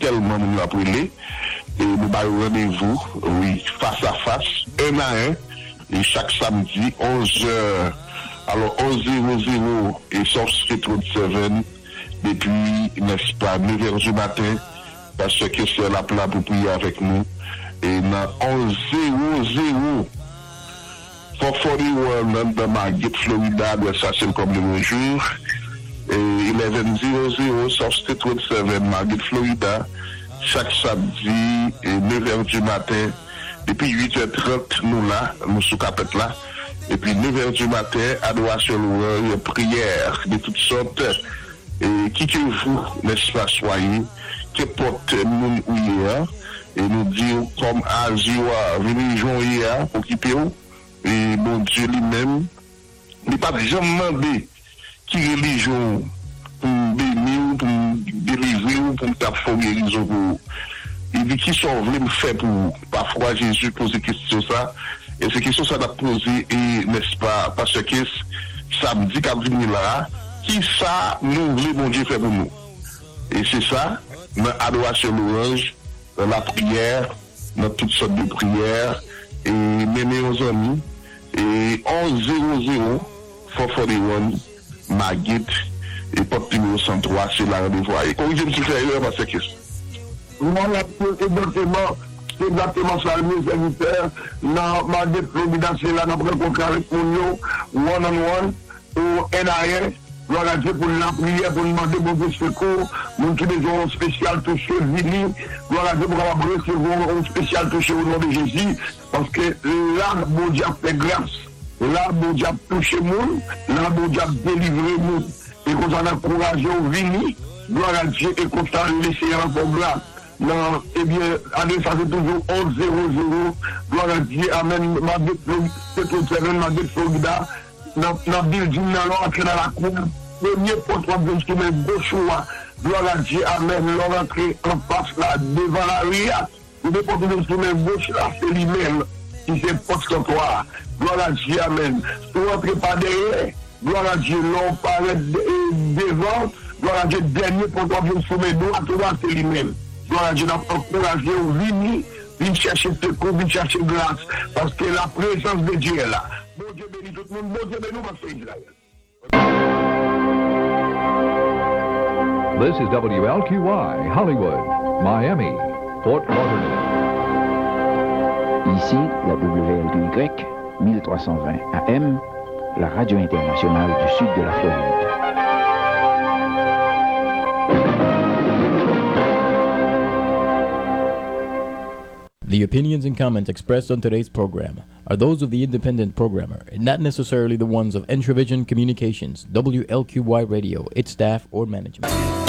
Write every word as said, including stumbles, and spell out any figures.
tellement nous appelé et nous avons rendez-vous, oui, face à face, un à un, et chaque samedi, onze heures, alors onze heures et South Street trente-sept, depuis, n'est-ce pas, neuf heures du matin, parce que c'est la place pour prier avec nous, et dans onze heures, quatre cent quarante-et-un dans Margate, Florida, de ça c'est comme le bonjour. Et onze heures South Street trente-sept, Margate, Florida, chaque samedi, et neuf heures du matin. Depuis huit heures trente, nous là, nous sous capette là. Et puis neuf heures du matin, adoration louange, prière de toutes sortes. Et qui que vous, n'est-ce pas, soyez, que porte nous ou hier, et nous dire comme Azioua, venez jouer hier, pour quitter vous. Et mon Dieu lui-même, il n'a pas jamais demandé qui religion pour bénir, pour délivrer, pour me faire guérison pour vous. Il dit qui sont venus me faire pour vous. Parfois Jésus pose des questions ça, et ces questions ça doit poser, et n'est-ce pas, parce que samedi qu'a venu là, qui ça nous voulons mon Dieu faire pour nous. Et c'est ça, dans l'adoration louange, dans la prière, dans toutes sortes de prières, et même aux amis, et onze heures quatre cent quarante-et-un Margate et porte numéro cent trois c'est la rendez-vous. Et corrigez-moi si je fais erreur parce que non, exactement, c'est exactement ça, mes serviteurs, dans Margate, Florida, c'est là, nous prenons contact avec nous, one on one, ou N A R, gloire à Dieu pour la prière, pour demander bon Dieu secours, nous tous les jours spécial touché, Vili, gloire à Dieu pour avoir recevoir un spécial touché au nom de Jésus, parce que là, bon Dieu a fait grâce, là, bon Dieu a touché nous, là, bon Dieu a délivré nous, et qu'on a encouragé au Vili, gloire à Dieu, et qu'on a laissé un peu grâce. Non, eh bien, allez, ça c'est toujours onze zéro zéro, gloire à Dieu, amen, ma dette Florida, dans la building, dans l'entrée dans la cour, premier porte de instrument gauche, gloire à Dieu, amen, l'entrée en face là, devant la ria, le porte de instrument gauche là, c'est lui-même, qui c'est porte-trottoir, gloire à Dieu, amen, si vous rentrez pas derrière, gloire à Dieu, l'on paraît devant, gloire à Dieu, dernier porte de instrument droit, c'est lui-même. Gloire à Dieu, nous encourager au venir, venir chercher secours, venir chercher grâce, parce que la présence de Dieu est là. Bon Dieu bénit tout le monde, bon Dieu bénit ma fille Israël. This is W L Q Y, Hollywood, Miami, Fort Lauderdale. Ici, la W L Q Y, mille trois cent vingt A M, la radio internationale du sud de la Floride. The opinions and comments expressed on today's program are those of the independent programmer and not necessarily the ones of Entravision Communications, W L Q Y Radio, its staff, or management.